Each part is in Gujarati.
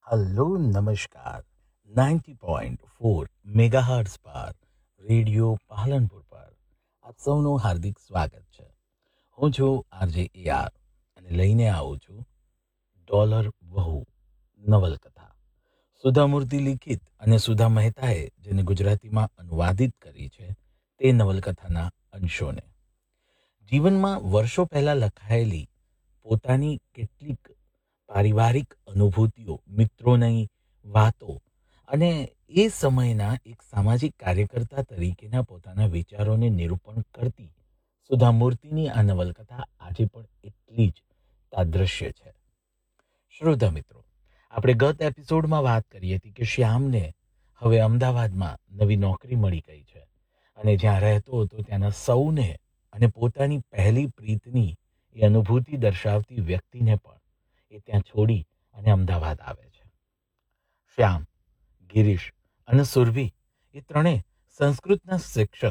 હલો નમસ્કાર 90.4 મેગાહર્ટ્ઝ પર રેડિયો પાલનપુર પર આપ સૌનું હાર્દિક સ્વાગત છે. હું છું આરજે AR અને લઈને આવું છું ડોલર વહુ નવલકથા. સુધા મૂર્તિ લિખિત અને સુધા મહેતાએ જેને ગુજરાતીમાં અનુવાદિત કરી છે તે નવલકથાના અંશોને. જીવનમાં વર્ષો પહેલાં લખાયેલી પોતાની કેટલીક પારિવારિક અનુભૂતિઓ, મિત્રોની વાતો અને એ સમયના એક સામાજિક કાર્યકર્તા તરીકેના પોતાના વિચારોને નિરૂપણ કરતી સુધા મૂર્તિની આ નવલકથા આજે પણ એટલી જ તાદ્રશ્ય છે. શ્રોતા મિત્રો, આપણે ગત એપિસોડમાં વાત કરી હતી કે શ્યામને હવે અમદાવાદમાં નવી નોકરી મળી ગઈ છે અને જ્યાં રહેતો હતો ત્યાંના સૌને અને પોતાની પહેલી પ્રીતની એ અનુભૂતિ દર્શાવતી વ્યક્તિને પણ એ ત્યાં છોડી અને અમદાવાદ આવે છે. શ્યામ, ગિરીશ અને સુરભી એ ત્રણેય સંસ્કૃતના શિક્ષક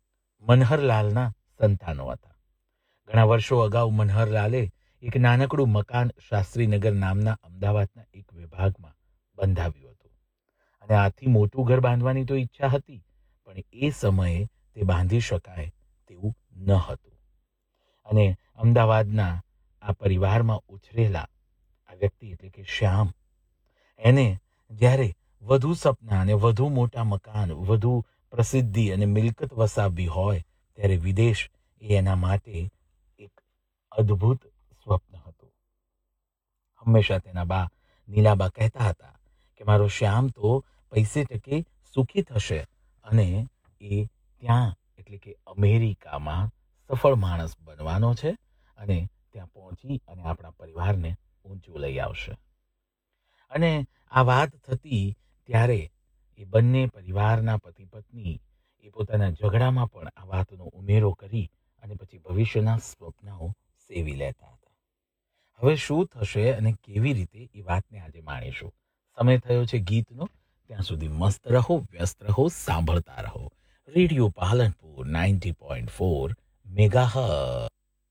મનહરલાલના સંતાનો હતા. ઘણા વર્ષો અગાઉ મનહરલાલે એક નાનકડું મકાન શાસ્ત્રીનગર નામના અમદાવાદના એક વિભાગમાં બંધાવ્યું હતું અને આથી મોટું ઘર બાંધવાની તો ઈચ્છા હતી, પણ એ સમયે તે બાંધી શકાય તેવું ન હતું. અને અમદાવાદના આ પરિવારમાં ઉછરેલા આ વ્યક્તિ એટલે કે શ્યામ, એને જ્યારે વધુ સપના અને વધુ મોટા મકાન, વધુ પ્રસિદ્ધિ અને મિલકત વસાવવી હોય ત્યારે વિદેશ એ એના માટે એક અદ્ભુત સ્વપ્ન હતું. હંમેશા તેના બા નીલાબા કહેતા હતા કે મારો શ્યામ તો પૈસે ટકે સુખી થશે અને એ ત્યાં એટલે કે અમેરિકામાં સફળ માણસ બનવાનો છે અને ત્યાં પહોંચી અને આપણા પરિવારને ઊંચું લઈ આવશે. અને આ વાત થતી ત્યારે એ બંને પરિવારના પતિ પત્ની એ પોતાના ઝઘડામાં પણ આ વાતનો ઉમેરો કરી અને પછી ભવિષ્યના સ્વપ્નાઓ સેવી લેતા હતા. હવે શું થશે અને કેવી રીતે એ વાતને આજે માણીશું. સમય થયો છે ગીતનો. ત્યાં સુધી મસ્ત રહો, વ્યસ્ત રહો, સાંભળતા રહો રેડિયો પાલનપુર 90.4 મેગાહર્ટ્ઝ.